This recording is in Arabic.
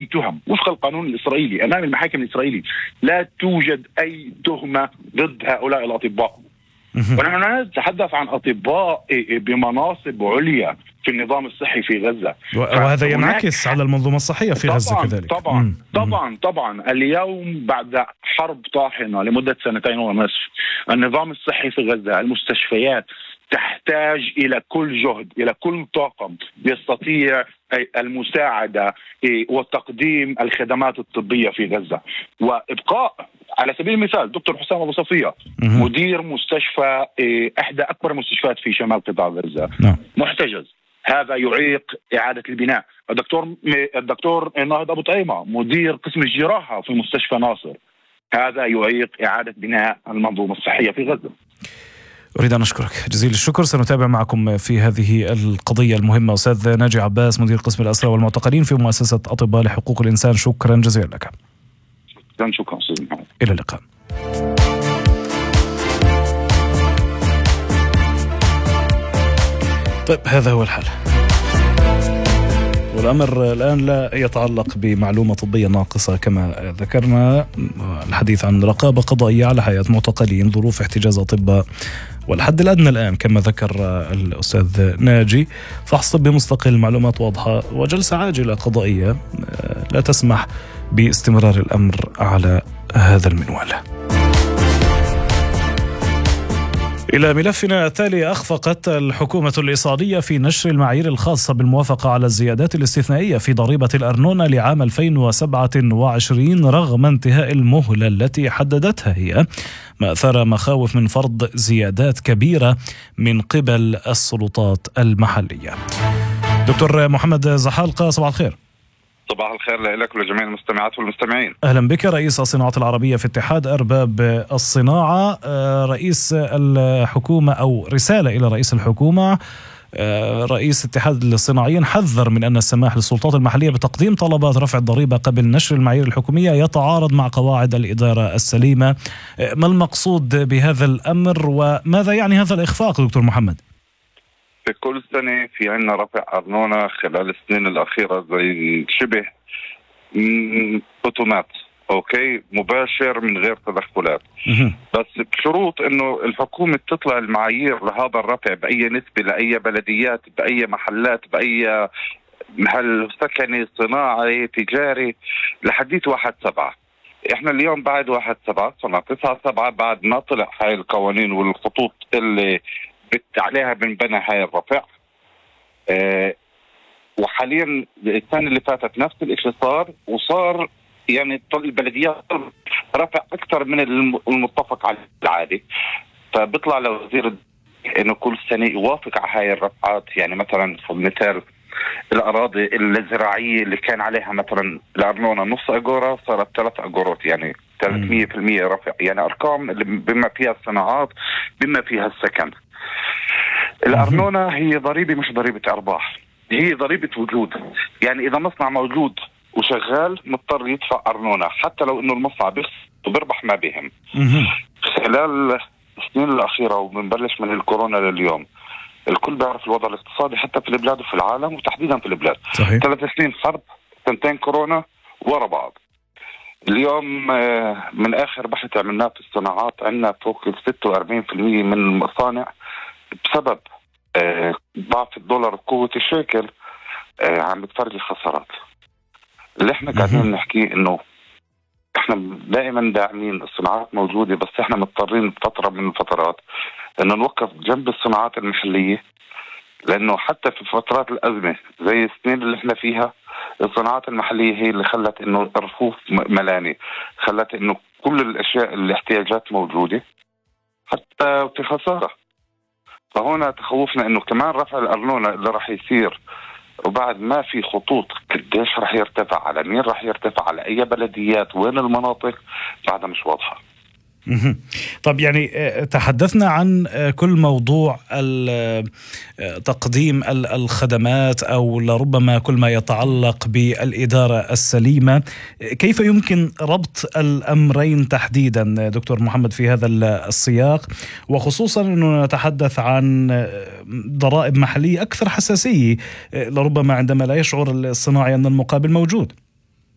تهم وفق القانون الإسرائيلي أمام المحاكم الإسرائيلي. لا توجد أي تهمة ضد هؤلاء الأطباء. ونحن نتحدث عن أطباء بمناصب عليا في النظام الصحي في غزة، وهذا ينعكس على المنظومة الصحية في غزة كذلك. طبعا اليوم بعد حرب طاحنة لمدة 2.5 النظام الصحي في غزة، المستشفيات تحتاج إلى كل جهد، إلى كل طاقم يستطيع المساعدة وتقديم الخدمات الطبية في غزة. وإبقاء على سبيل المثال دكتور حسام أبو صفية مدير مستشفى إحدى أكبر المستشفيات في شمال قطاع غزة محتجز، هذا يعيق إعادة البناء. الدكتور ناهض أبو طعيمة مدير قسم الجراحة في مستشفى ناصر، هذا يعيق إعادة بناء المنظومة الصحية في غزة. أريد أن أشكرك جزيل الشكر. سنتابع معكم في هذه القضية المهمة. أستاذ ناجي عباس مدير قسم الأسرى والمعتقلين في مؤسسة أطباء لحقوق الإنسان، شكرا جزيلا لك. شكرا أستاذ محمد. إلى اللقاء. طيب هذا هو الحال، والأمر الآن لا يتعلق بمعلومة طبية ناقصة كما ذكرنا، الحديث عن رقابة قضائية على حياة معتقلين، ظروف احتجاز أطباء، والحد الأدنى الآن كما ذكر الأستاذ ناجي فحص طبي مستقل، معلومات واضحة، وجلسة عاجلة قضائية لا تسمح باستمرار الأمر على هذا المنوال. إلى ملفنا التالي. أخفقت الحكومة الإيصالية في نشر المعايير الخاصة بالموافقة على الزيادات الاستثنائية في ضريبة الأرنونة لعام 2027 رغم انتهاء المهلة التي حددتها هي، ما أثار مخاوف من فرض زيادات كبيرة من قبل السلطات المحلية. دكتور محمد زحالقة، صباح الخير. صباح الخير لك ولجميع المستمعات والمستمعين. أهلا بك. رئيس الصناعة العربية في اتحاد أرباب الصناعة، رئيس الحكومة أو رسالة إلى رئيس الحكومة، رئيس اتحاد الصناعيين حذر من أن السماح للسلطات المحلية بتقديم طلبات رفع الضريبة قبل نشر المعايير الحكومية يتعارض مع قواعد الإدارة السليمة. ما المقصود بهذا الأمر وماذا يعني هذا الإخفاق دكتور محمد؟ في كل سنة في عنا رفع أرنونة خلال السنين الأخيرة زي شبه أوتومات، أوكي، مباشر من غير تدخلات، بس بشروط إنه الحكومة تطلع المعايير لهذا الرفع بأي نسبة لأي بلديات، بأي محلات، بأي محل سكني صناعي تجاري لحديت 1/7. إحنا اليوم بعد 1/7 صرنا 9/7 بعد ما طلع هاي القوانين والخطوط اللي عليها بنبنى هاي الرفع. وحاليا السنة اللي فاتت نفس الاشي صار، وصار يعني البلديات رفع اكثر من المتفق على العادي، فبيطلع لوزير انه كل سنة يوافق على هاي الرفعات. يعني مثلا مثال الاراضي الزراعية اللي كان عليها مثلا الارنونة نص اجورة صارت 3 أجورات، يعني 300% رفع، يعني ارقام بما فيها الصناعات بما فيها السكن. الأرنونة هي ضريبة مش ضريبة أرباح، هي ضريبة وجود. يعني إذا مصنع موجود وشغال مضطر يدفع أرنونة حتى لو إنه المصنع بيربح ما بهم. خلال السنين الأخيرة وبنبلش من الكورونا لليوم الكل بيعرف الوضع الاقتصادي حتى في البلاد وفي العالم وتحديدا في البلاد. صحيح. 3 سنين حرب، 2 كورونا ورا بعض. اليوم من آخر بحث عملناه في الصناعات عندنا فوق 46% من المصانع بسبب ضعف الدولار وقوة الشيكل عم بتفرج خسارات. اللي احنا قاعدين نحكي انه احنا دائما داعمين الصناعات موجودة، بس احنا مضطرين فترة من الفترات انه نوقف جنب الصناعات المحلية، لانه حتى في فترات الازمة زي السنين اللي احنا فيها الصناعات المحلية هي اللي خلت انه الرفوف ملاني، خلت انه كل الاشياء الاحتياجات موجودة حتى في خسارة. فهنا تخوفنا انه كمان رفع الارنونة اللي راح يصير وبعد ما في خطوط قديش راح يرتفع، على مين راح يرتفع، على اي بلديات، وين المناطق، بعدها مش واضحة. طب يعني تحدثنا عن كل موضوع تقديم الخدمات أو لربما كل ما يتعلق بالإدارة السليمة. كيف يمكن ربط الأمرين تحديدا دكتور محمد في هذا السياق، وخصوصا أنه نتحدث عن ضرائب محلية أكثر حساسية لربما عندما لا يشعر الصناعي أن المقابل موجود؟